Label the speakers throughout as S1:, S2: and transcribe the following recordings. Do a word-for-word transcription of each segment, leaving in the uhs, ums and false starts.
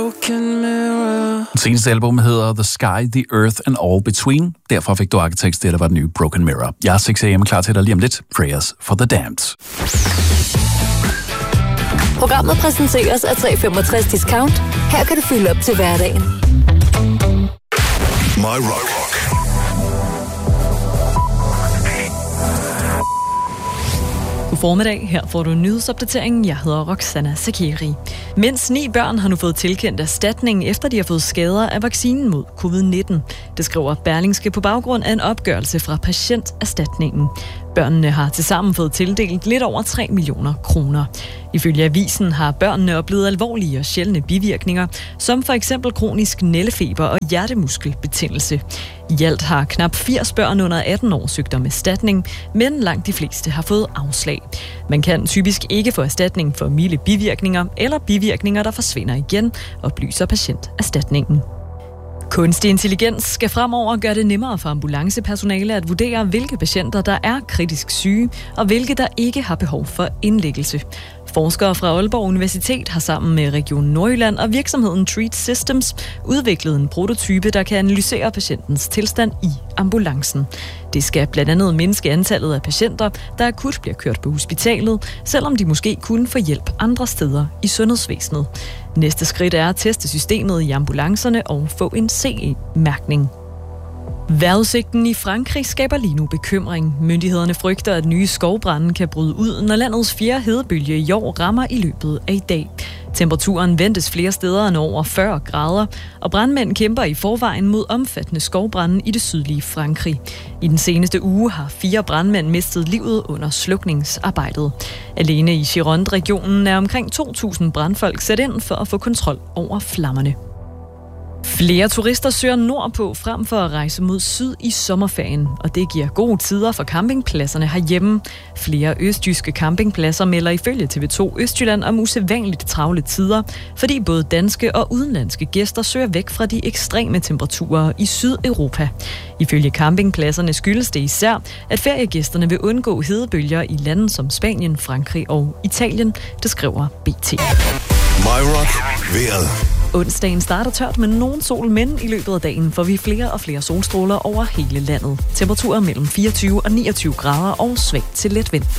S1: Det seneste album hedder The Sky, The Earth and All Between. Derfor fik du Architects, det der var den nye Broken Mirror. Jeg er seks a m klar til dig lige om lidt. Prayers for the Damned.
S2: Programmet præsenteres af tre komma femogtres Discount. Her kan du fylde op til hverdagen.
S3: My Rock.
S4: God formiddag, her får du nyhedsopdateringen. Jeg hedder Roxana Sakiri. Mindst ni børn har nu fået tilkendt erstatning, efter de har fået skader af vaccinen mod covid nitten. Det skriver Berlingske på baggrund af en opgørelse fra Patienterstatningen. Børnene har tilsammen fået tildelt lidt over tre millioner kroner. Ifølge avisen har børnene oplevet alvorlige og sjældne bivirkninger, som for eksempel kronisk nældefeber og hjertemuskelbetændelse. I alt har knap firs børn under atten år søgt om erstatning, men langt de fleste har fået afslag. Man kan typisk ikke få erstatning for milde bivirkninger eller bivirkninger, der forsvinder igen, oplyser Patienterstatningen. Kunstig intelligens skal fremover gøre det nemmere for ambulancepersonale at vurdere, hvilke patienter, der er kritisk syge, og hvilke, der ikke har behov for indlæggelse. Forskere fra Aalborg Universitet har sammen med Region Nordjylland og virksomheden Treat Systems udviklet en prototype, der kan analysere patientens tilstand i ambulancen. Det skal blandt andet mindske antallet af patienter, der akut bliver kørt på hospitalet, selvom de måske kunne få hjælp andre steder i sundhedsvæsenet. Næste skridt er at teste systemet i ambulancerne og få en C E-mærkning. Vejrudsigten i Frankrig skaber lige nu bekymring. Myndighederne frygter, at nye skovbrande kan bryde ud, når landets fjerde hedebølge i år rammer i løbet af i dag. Temperaturen ventes flere steder end over fyrre grader, og brandmænd kæmper i forvejen mod omfattende skovbrande i det sydlige Frankrig. I den seneste uge har fire brandmænd mistet livet under slukningsarbejdet. Alene i Gironde-regionen er omkring to tusind brandfolk sat ind for at få kontrol over flammerne. Flere turister søger nordpå frem for at rejse mod syd i sommerferien, og det giver gode tider for campingpladserne herhjemme. Flere østjyske campingpladser melder ifølge T V to Østjylland om usædvanligt travle tider, fordi både danske og udenlandske gæster søger væk fra de ekstreme temperaturer i Sydeuropa. Ifølge campingpladserne skyldes det især, at feriegæsterne vil undgå hedebølger i lande som Spanien, Frankrig og Italien, det skriver B T.
S3: My Rock. Vejret.
S4: Onsdagen starter tørt med nogen sol, men i løbet af dagen får vi flere og flere solstråler over hele landet. Temperaturer mellem fireogtyve og niogtyve grader og svagt til let vind.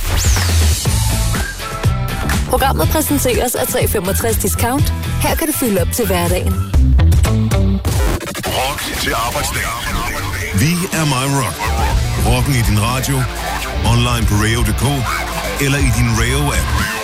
S2: Programmet præsenteres af tre komma femogtres Discount. Her kan du fylde op til hverdagen.
S3: Rock til arbejdsdag. Vi er My Rock. Rocken i din radio, online på radio punktum d k eller i din Radio-app.